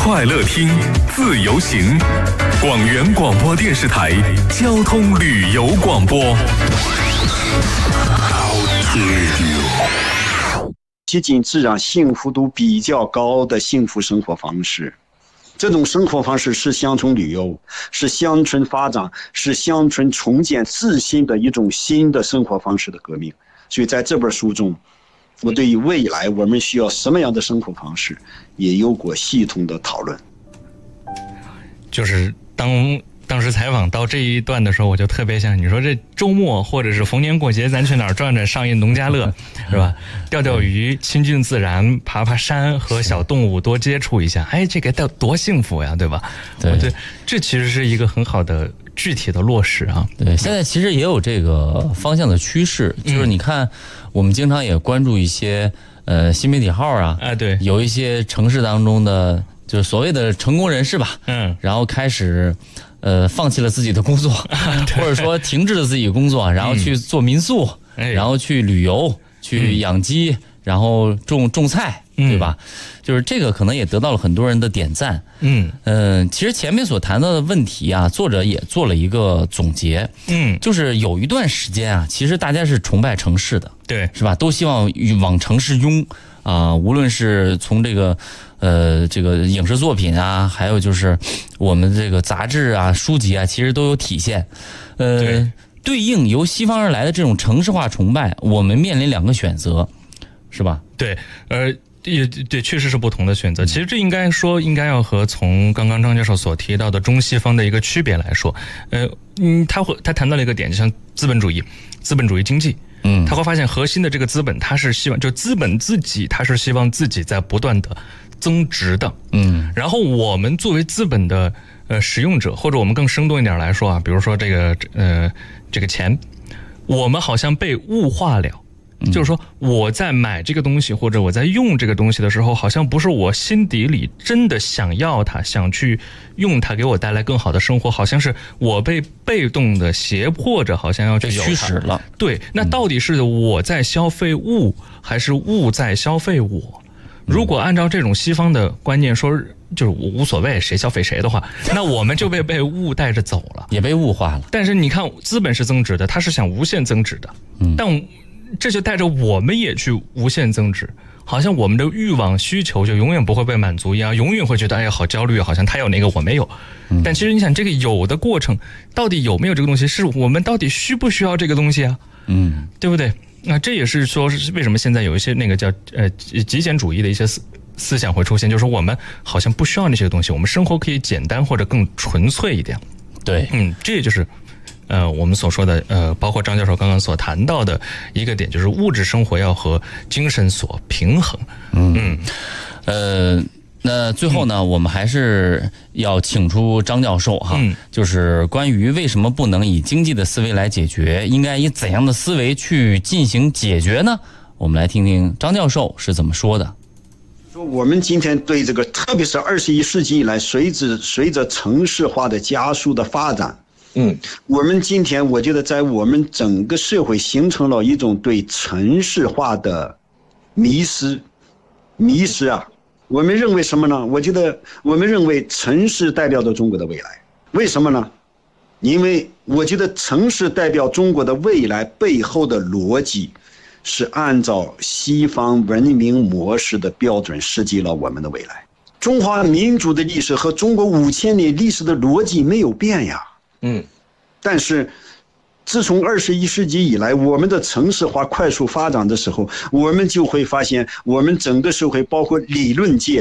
快乐听，自由行。广元广播电视台交通旅游广播。 接近自然、幸福度比较高的幸福生活方式。这种生活方式是乡村旅游，是乡村发展，是乡村重建自信的一种新的生活方式的革命。所以在这本书中，我对于未来我们需要什么样的生活方式也有过系统的讨论。 就是当时采访到这一段的时候，我就特别想，你说这周末或者是逢年过节，咱去哪儿转转，上一农家乐，是吧？钓钓鱼，亲近自然，爬爬山，和小动物多接触一下，哎，这个多幸福呀，对吧？ 对， 我觉得这其实是一个很好的具体的落实啊。 对，现在其实也有这个方向的趋势，就是你看，我们经常也关注一些新媒体号啊， 对， 有一些城市当中的就是所谓的成功人士吧，然后开始放弃了自己的工作，或者说停滞了自己的工作，然后去做民宿，然后去旅游，去养鸡，然后种菜，对吧？就是这个可能也得到了很多人的点赞。其实前面所谈到的问题啊，作者也做了一个总结。就是有一段时间啊，其实大家是崇拜城市的， 对， 是吧？都希望往城市拥啊，无论是从这个影视作品啊，还有就是我们这个杂志啊、书籍啊，其实都有体现。对应由西方而来的这种城市化崇拜，我们面临两个选择，是吧？对， 也对，确实是不同的选择。其实这应该要和从刚刚张教授所提到的中西方的一个区别来说，他谈到了一个点，就像资本主义经济。他会发现核心的这个资本，他是希望就资本自己，他是希望自己在不断的增值的。然后我们作为资本的使用者，或者我们更生动一点来说啊，比如说这个钱，我们好像被物化了。就是说我在买这个东西或者我在用这个东西的时候，好像不是我心底里真的想要它，想去用它给我带来更好的生活，好像是我被被动的胁迫着，好像要去有它， 驱使了。 对，那到底是我在消费物，还是物在消费我？如果按照这种西方的观念说，就是无所谓谁消费谁的话，那我们就被物带着走了， 也被物化了。 但是你看，资本是增值的，它是想无限增值的，但这就带着我们也去无限增值，好像我们的欲望需求就永远不会被满足一样，永远会觉得哎呀好焦虑，好像他有那个我没有。但其实你想，这个有的过程到底有没有这个东西，是我们到底需不需要这个东西啊？对不对？那这也是说是为什么现在有一些那个叫极简主义的一些思想会出现，就是说我们好像不需要那些东西，我们生活可以简单或者更纯粹一点。 对， 这也就是我们所说的包括张教授刚刚所谈到的一个点，就是物质生活要和精神所平衡。 那最后呢，我们还是要请出张教授哈，就是关于为什么不能以经济的思维来解决，应该以怎样的思维去进行解决呢？我们来听听张教授是怎么说的。 说我们今天对这个，特别是21世纪以来，随着城市化的加速的发展，我们今天我觉得在我们整个社会形成了一种对城市化的迷失啊。我们认为什么呢？我们认为城市代表着中国的未来。为什么呢？因为我觉得城市代表中国的未来背后的逻辑是按照西方文明模式的标准设计了我们的未来。中华民族的历史和中国5000年历史的逻辑没有变呀。但是自从21世纪以来，我们的城市化快速发展的时候，我们就会发现我们整个社会包括理论界